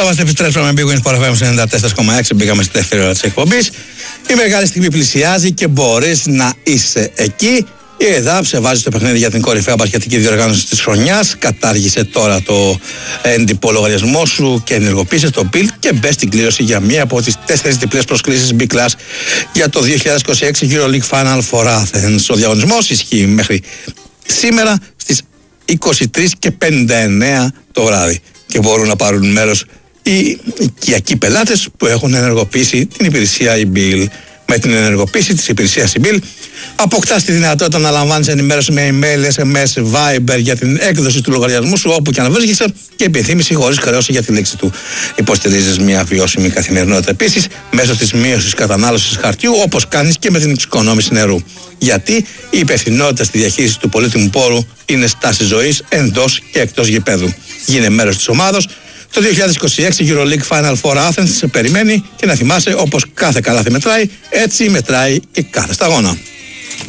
Καλώς επιστρέψαμε με Big Wins Sport FM 94,6. Μπήκαμε στη δεύτερη ώρα της εκπομπής. Η μεγάλη στιγμή πλησιάζει και μπορείς να είσαι εκεί. Η ΕΔΑΠ σε βάζει στο παιχνίδι για την κορυφαία μπασκετική διοργάνωση της χρονιάς. Κατάργησε τώρα το έντυπο λογαριασμό σου και ενεργοποίησε το bill και μπες στην κλήρωση για μία από τις 4 διπλές προσκλήσεις B-Class για το 2026 EuroLeague Final for Athens. Ο διαγωνισμός ισχύει μέχρι σήμερα στις 23:59 το βράδυ και μπορούν να πάρουν μέρος οι οικιακοί πελάτες που έχουν ενεργοποιήσει την υπηρεσία e-bill. Με την ενεργοποίηση της υπηρεσίας e-bill αποκτάς τη δυνατότητα να λαμβάνεις ενημέρωση με email, SMS, Viber για την έκδοση του λογαριασμού σου όπου και αν βρίσκεσαι και επιθύμηση χωρίς χρέωση για τη λήξη του. Υποστηρίζεις μια βιώσιμη καθημερινότητα επίσης μέσω της μείωσης κατανάλωσης χαρτιού, όπως κάνεις και με την εξοικονόμηση νερού. Γιατί η υπευθυνότητα στη διαχείριση του πολύτιμου πόρου είναι στάση ζωής εντός και εκτός γηπέδου. Γίνε μέρος της ομάδος. Το 2026 EuroLeague Final Four Athens σε περιμένει και να θυμάσαι, όπως κάθε καλάθι μετράει, έτσι μετράει και κάθε σταγόνα.